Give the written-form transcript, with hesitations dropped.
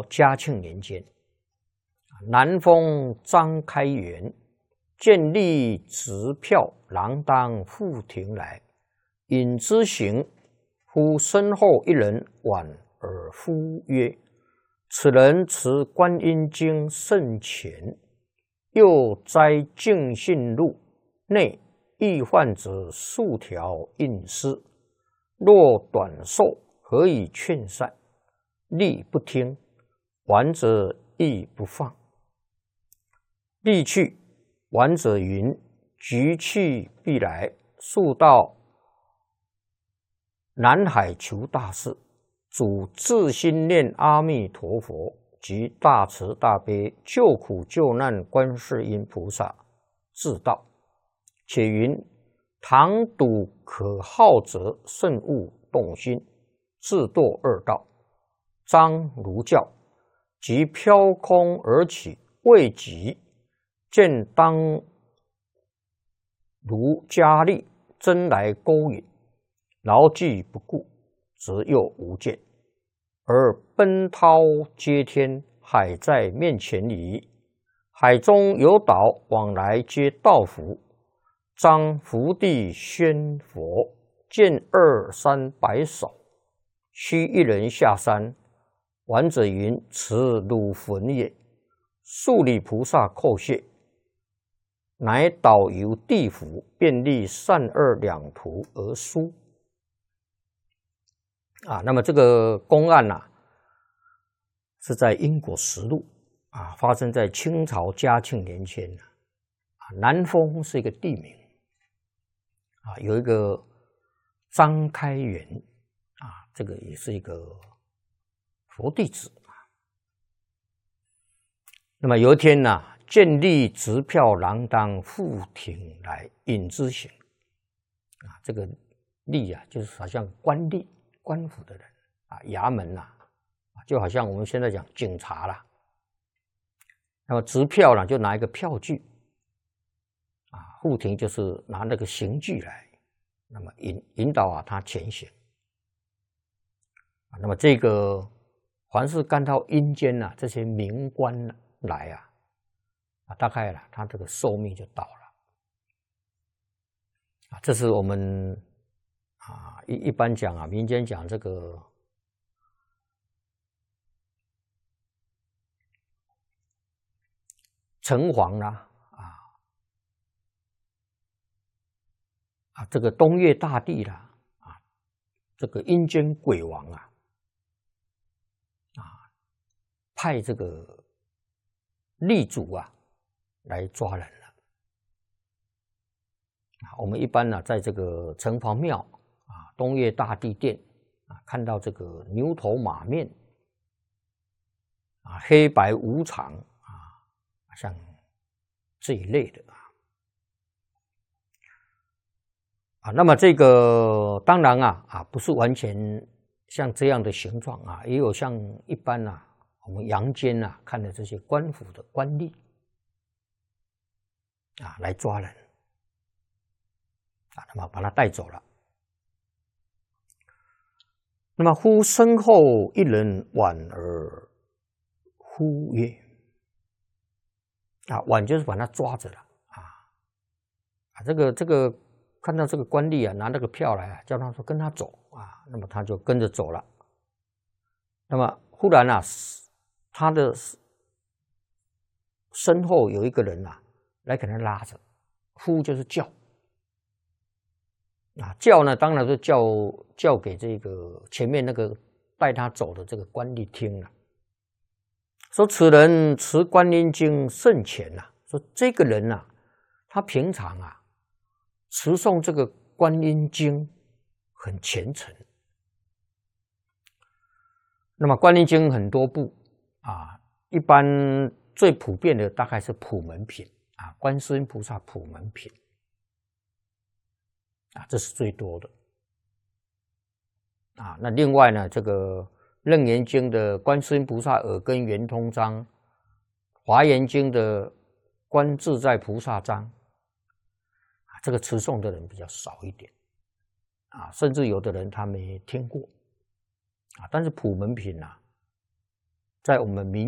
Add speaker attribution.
Speaker 1: 嘉庆年间，南丰张开元见吏执票锒铛复庭来，引之行，忽身后一人挽而呼曰：“此人持观音经甚浅，又摘净信录内易患者数条印诗，若短寿，何以劝善？”吏不听，挽者亦不放。吏去，挽者云：“局去必来，速到南海求大事，主自心念阿弥陀佛及大慈大悲救苦救难观世音菩萨至道。且云：倘睹可好者，慎勿动心，自堕二道。”张如教，即飘空而起，未及见当如加力，真来勾引，牢记不顾，则又无见，而奔涛接天，海在面前矣。海中有岛，往来皆道符。张伏地宣佛，见二三百手，须一人下山。挽者云：“此汝坟也。”数礼菩萨叩谢，乃导游地府，便立善恶两图而书。那么这个公案是在《因果实录》发生在清朝嘉庆年间南丰是一个地名有一个张开元这个也是一个佛弟子那么有一天见吏执票锒铛复庭来，引之行这个吏就是好像官吏官府的人衙门就好像我们现在讲警察啦。那么执票就拿一个票据复庭就是拿那个刑具来，那么引导他前行那么这个凡是干到阴间这些名官来大概他这个寿命就到了这是我们一般讲民间讲这个城隍这个东岳大帝这个阴间鬼王派这个吏主来抓人了我们一般在这个城隍庙东岳大帝殿看到这个牛头马面黑白无常像这一类的那么这个当然不是完全像这样的形状也有像一般我们阳间看的这些官府的官吏来抓人那么把他带走了。那么忽身后一人挽而呼曰挽就是把他抓着了这个看到这个官吏拿那个票来叫他说跟他走那么他就跟着走了。那么忽然他的身后有一个人来给他拉着，呼就是叫叫呢当然是叫给这个前面那个带他走的这个官吏听了，说此人持观音经甚浅说这个人他平常持诵这个观音经很虔诚。那么观音经很多部一般最普遍的大概是普门品观世音菩萨普门品这是最多的那另外呢这个楞严经的观世音菩萨耳根圆通章，华严经的观自在菩萨章这个持诵的人比较少一点甚至有的人他没听过但是普门品在我们民